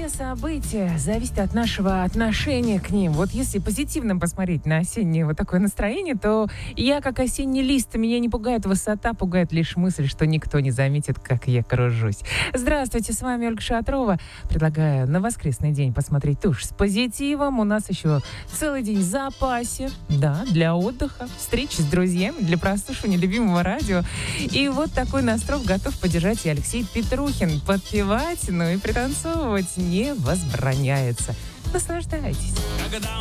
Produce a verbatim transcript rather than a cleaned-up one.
все события зависят от нашего отношения к ним. Вот если позитивно посмотреть на осеннее вот такое настроение, то я как осенний лист, меня не пугает высота, пугает лишь мысль, что никто не заметит, как я кружусь. Здравствуйте, с вами Ольга Шатрова. Предлагаю на воскресный день посмотреть тушь с позитивом. У нас еще целый день в запасе, да, для отдыха, встреч с друзьями, для прослушивания любимого радио. И вот такой настрой готов поддержать и Алексей Петрухин. Подпевать, ну и пританцовывать не возбраняется. Наслаждайтесь.